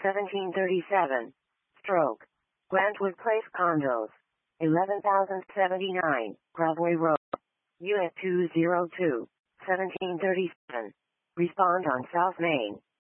1737. Stroke. Grantwood Place Condos. 11,079, Broadway Road. Unit 202. 1737. Respond on South Main.